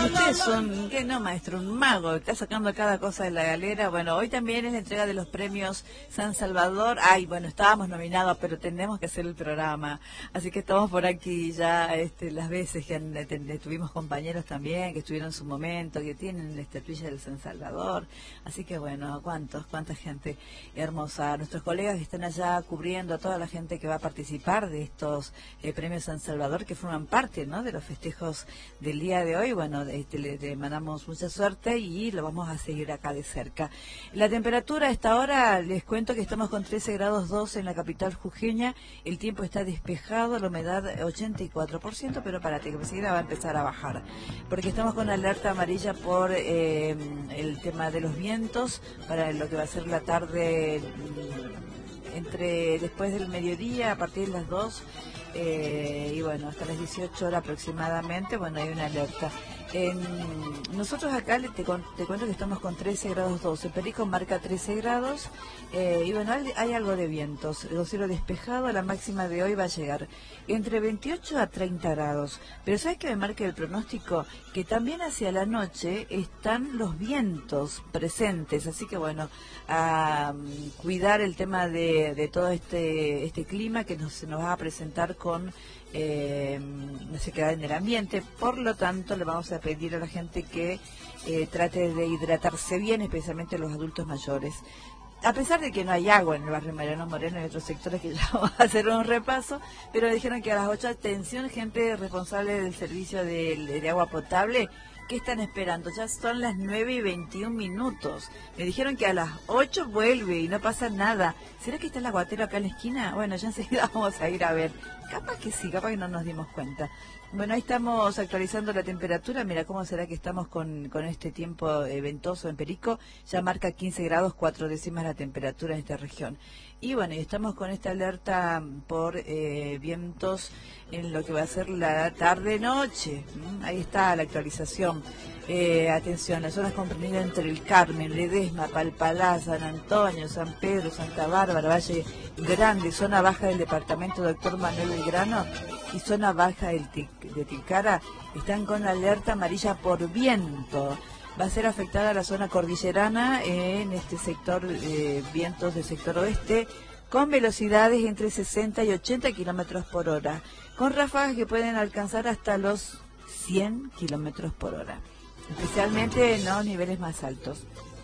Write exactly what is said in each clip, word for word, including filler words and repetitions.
Ustedes son, ¿qué no, maestro? Un mago, está sacando cada cosa de la galera. Bueno, hoy también es la entrega de los premios San Salvador. Ay, bueno, estábamos nominados, pero tenemos que hacer el programa. Así que estamos por aquí ya este, las veces que han, ten, tuvimos compañeros también que estuvieron en su momento, que tienen la estatuilla del San Salvador. Así que bueno, cuántos, cuánta gente hermosa. Nuestros colegas que están allá cubriendo a toda la gente que va a participar de estos eh, premios San Salvador, que forman parte, ¿no?, de los festejos del día de hoy. Bueno, este, le, le mandamos mucha suerte y lo vamos a seguir acá de cerca. La temperatura a esta hora, les cuento que estamos con trece grados dos en la capital jujeña. El tiempo está despejado, la humedad ochenta y cuatro por ciento, pero párate que enseguida va a empezar a bajar, porque estamos con alerta amarilla por eh, el tema de los vientos para lo que va a ser la tarde, entre después del mediodía, a partir de las dos, eh, y bueno, hasta las dieciocho horas aproximadamente, bueno, hay una alerta. En, nosotros acá te, te cuento que estamos con trece grados doce, Perico marca trece grados, eh, y bueno, hay, hay algo de vientos, el cielo despejado. La máxima de hoy va a llegar entre veintiocho a treinta grados, pero ¿sabes qué me marca el pronóstico? Que también hacia la noche están los vientos presentes, así que bueno, a um, cuidar el tema de, de todo este este clima que nos, nos va a presentar con Eh, no se queda en el ambiente. Por lo tanto, le vamos a pedir a la gente que eh, trate de hidratarse bien, especialmente los adultos mayores. A pesar de que no hay agua en el barrio Mariano Moreno y otros sectores que ya vamos a hacer un repaso, pero dijeron que a las ocho, atención, gente responsable del servicio de, de agua potable, ¿qué están esperando? Ya son las nueve y veintiún minutos. Me dijeron que a las ocho vuelve y no pasa nada. ¿Será que está el aguatero acá en la esquina? Bueno, ya enseguida vamos a ir a ver. Capaz que sí, capaz que no nos dimos cuenta. Bueno, ahí estamos actualizando la temperatura. Mira cómo será que estamos con, con este tiempo eh, ventoso en Perico. Ya marca quince grados, cuatro décimas la temperatura en esta región. Y bueno, y estamos con esta alerta por eh, vientos en lo que va a ser la tarde-noche. ¿Mm? Ahí está la actualización. Eh, atención, las zonas comprendidas entre el Carmen, Ledesma, Palpalá, San Antonio, San Pedro, Santa Bárbara, Valle Grande, zona baja del departamento Doctor Manuel Belgrano y zona baja del Tic, de Tilcara, están con alerta amarilla por viento. Va a ser afectada la zona cordillerana en este sector, eh, vientos del sector oeste, con velocidades entre sesenta y ochenta kilómetros por hora, con ráfagas que pueden alcanzar hasta los cien kilómetros por hora, especialmente en los niveles más altos.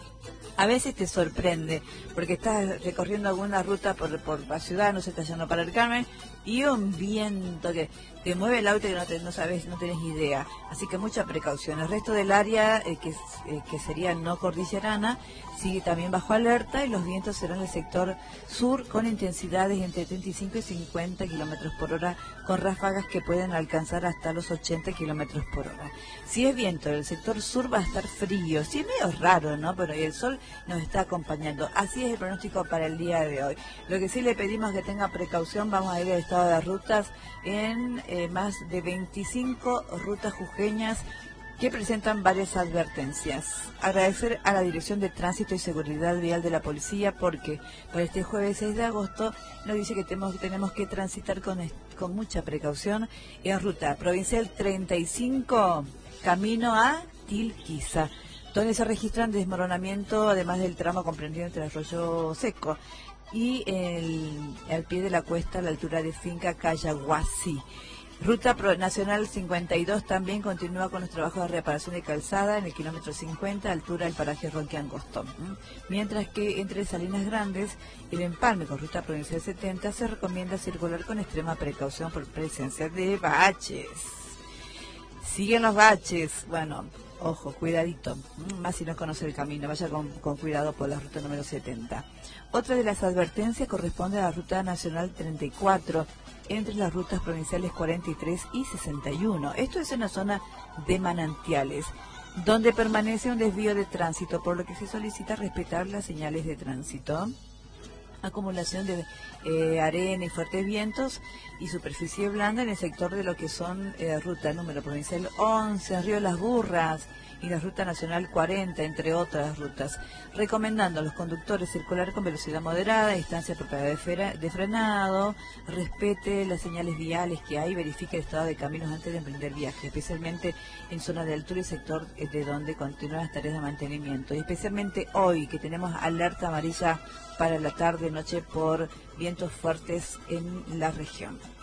A veces te sorprende, porque estás recorriendo alguna ruta por, por la ciudad, no se está yendo para el Carmen, y un viento que te mueve el auto que no, te, no sabes, no tenés idea. Así que mucha precaución. El resto del área, eh, que, eh, que sería no cordillerana, sigue también bajo alerta, y los vientos serán del sector sur con intensidades entre treinta y cinco y cincuenta kilómetros por hora, con ráfagas que pueden alcanzar hasta los ochenta kilómetros por hora. Si es viento del sector sur, va a estar frío. Sí, es medio raro, ¿no? Pero el sol nos está acompañando. Así es el pronóstico para el día de hoy. Lo que sí le pedimos que tenga precaución, vamos a ir al estado de rutas en eh, más de veinticinco rutas jujeñas que presentan varias advertencias. Agradecer a la Dirección de Tránsito y Seguridad Vial de la Policía, porque para este jueves seis de agosto nos dice que tenemos, tenemos que transitar con, con mucha precaución en ruta provincial treinta y cinco, camino a Tilquiza, donde se registran desmoronamiento, además del tramo comprendido entre Arroyo Seco y el, al pie de la cuesta a la altura de Finca Cayahuasí. Ruta Nacional cincuenta y dos también continúa con los trabajos de reparación de calzada en el kilómetro cincuenta, altura del paraje Ronquiangostón. Mientras que entre Salinas Grandes y el empalme con Ruta Provincial setenta se recomienda circular con extrema precaución por presencia de baches. Siguen los baches, bueno, ojo, cuidadito, más si no conoce el camino, vaya con, con cuidado por la ruta número setenta. Otra de las advertencias corresponde a la Ruta Nacional treinta y cuatro, entre las rutas provinciales cuarenta y tres y sesenta y uno. Esto es una zona de manantiales, donde permanece un desvío de tránsito, por lo que se solicita respetar las señales de tránsito. Acumulación de eh, arena y fuertes vientos y superficie blanda en el sector de lo que son eh, ruta número provincial once, Río Las Burras, y la Ruta Nacional cuarenta, entre otras rutas, recomendando a los conductores circular con velocidad moderada, distancia apropiada de, fera, de frenado, respete las señales viales que hay, verifique el estado de caminos antes de emprender viaje, especialmente en zona de altura y sector de donde continúan las tareas de mantenimiento, y especialmente hoy que tenemos alerta amarilla para la tarde noche por vientos fuertes en la región.